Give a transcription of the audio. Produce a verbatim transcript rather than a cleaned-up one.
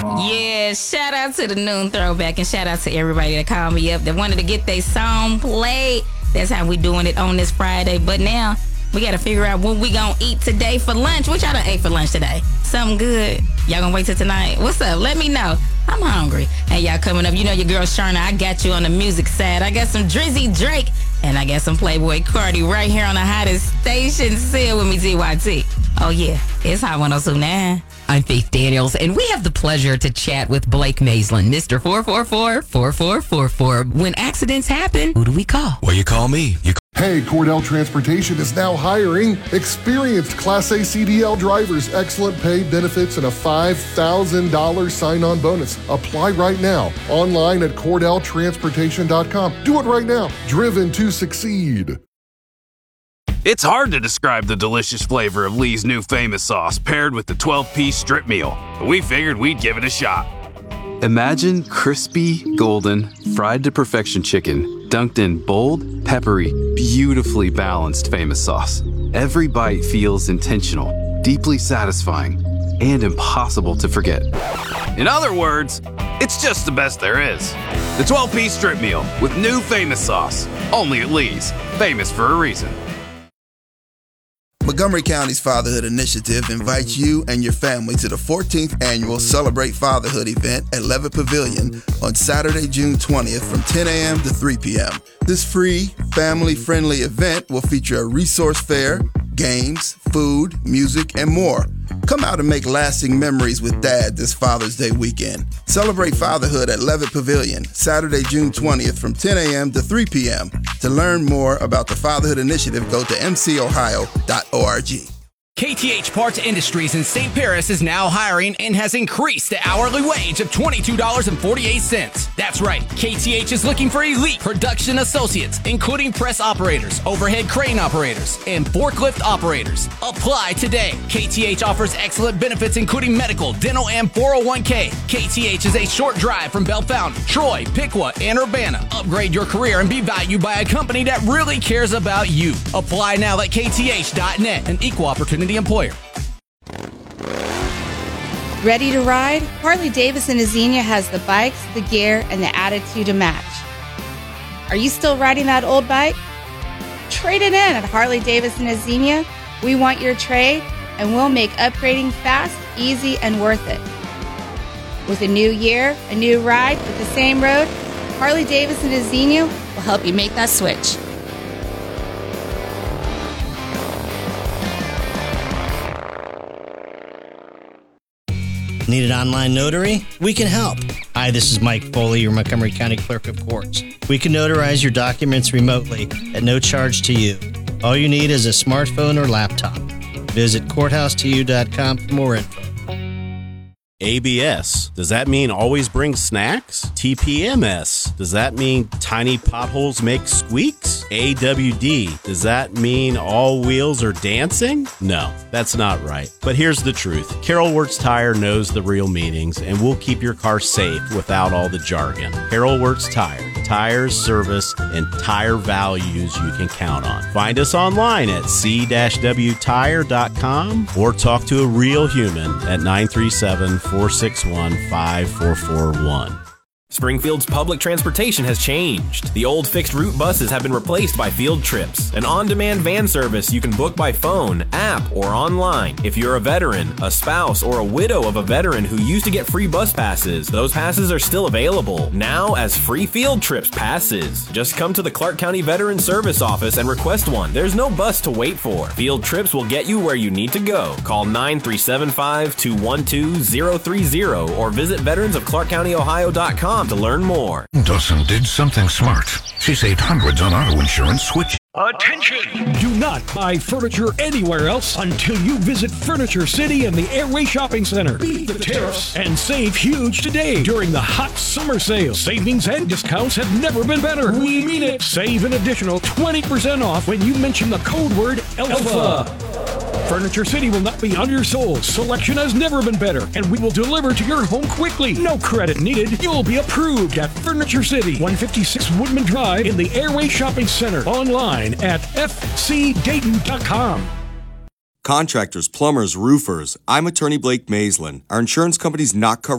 Yeah, shout out to the Noon Throwback and shout out to everybody that called me up that wanted to get their song played. That's how we doing it on this Friday. But now we got to figure out what we going to eat today for lunch. What y'all done ate for lunch today? Something good? Y'all going to wait till tonight? What's up? Let me know. I'm hungry. And y'all coming up. You know your girl Sharna. I got you on the music side. I got some Drizzy Drake and I got some Playboy Cardi right here on the hottest station. Still with me, T Y T. Oh, yeah. It's Hot one oh two point nine. I'm Faith Daniels, and we have the pleasure to chat with Blake Maislin, Mister four four four, four four four four. When accidents happen, who do we call? Well, you call me. You Hey, Cordell Transportation is now hiring experienced Class A C D L drivers, excellent pay, benefits, and a five thousand dollars sign-on bonus. Apply right now, online at cordell transportation dot com. Do it right now. Driven to succeed. It's hard to describe the delicious flavor of Lee's new famous sauce paired with the twelve-piece strip meal, but we figured we'd give it a shot. Imagine crispy, golden, fried to perfection chicken dunked in bold, peppery, beautifully balanced famous sauce. Every bite feels intentional, deeply satisfying, and impossible to forget. In other words, it's just the best there is. The twelve-piece strip meal with new famous sauce. Only at Lee's. Famous for a reason. Montgomery County's Fatherhood Initiative invites you and your family to the fourteenth annual Celebrate Fatherhood event at Levitt Pavilion on Saturday, June twentieth from ten a.m. to three p.m. This free, family-friendly event will feature a resource fair, games, food, music, and more. Come out and make lasting memories with Dad this Father's Day weekend. Celebrate fatherhood at Levitt Pavilion, Saturday, June twentieth from ten a.m. to three p.m. To learn more about the Fatherhood Initiative, go to m c ohio dot org. K T H Parts Industries in Saint Paris is now hiring and has increased the hourly wage of twenty-two dollars and forty-eight cents. That's right, K T H is looking for elite production associates, including press operators, overhead crane operators, and forklift operators. Apply today. K T H offers excellent benefits, including medical, dental, and four oh one k. K T H is a short drive from Bellefontaine, Troy, Piqua, and Urbana. Upgrade your career and be valued by a company that really cares about you. Apply now at k t h dot net, an equal opportunity employer. Ready to ride? Harley-Davidson Azenia has the bikes, the gear, and the attitude to match. Are you still riding that old bike? Trade it in at Harley-Davidson Azenia. We want your trade, and we'll make upgrading fast, easy, and worth it. With a new year, a new ride with the same road, Harley-Davidson Azenia will help you make that switch. Need an online notary? We can help. Hi, this is Mike Foley, your Montgomery County Clerk of Courts. We can notarize your documents remotely at no charge to you. All you need is a smartphone or laptop. Visit courthouse to you dot com for more info. A B S, does that mean always bring snacks? T P M S, does that mean tiny potholes make squeaks? A W D, does that mean all wheels are dancing? No, that's not right. But here's the truth. Carol Wirtz Tire knows the real meanings and will keep your car safe without all the jargon. Carol Wirtz Tire, tires, service, and tire values you can count on. Find us online at c w tire dot com or talk to a real human at nine three seven, four six one, five four four one. Springfield's public transportation has changed. The old fixed route buses have been replaced by Field Trips, an on-demand van service you can book by phone, app, or online. If you're a veteran, a spouse, or a widow of a veteran who used to get free bus passes, those passes are still available, now as free Field Trips passes. Just come to the Clark County Veteran Service Office and request one. There's no bus to wait for. Field Trips will get you where you need to go. Call nine three seven five, two one two, zero three zero or visit veterans of clark county ohio dot com to learn more. Dawson did something smart. She saved hundreds on auto insurance switch. Attention! Do not buy furniture anywhere else until you visit Furniture City and the Airway Shopping Center. Beat the tariffs and save huge today during the hot summer sale. Savings and discounts have never been better. We mean it. Save an additional twenty percent off when you mention the code word Alpha. Furniture City will not be undersold. Selection has never been better, and we will deliver to your home quickly. No credit needed. You'll be approved at Furniture City, one fifty-six Woodman Drive in the Airway Shopping Center. Online at f c dayton dot com. Contractors, plumbers, roofers. I'm attorney Blake Maislin. Our insurance company's not covering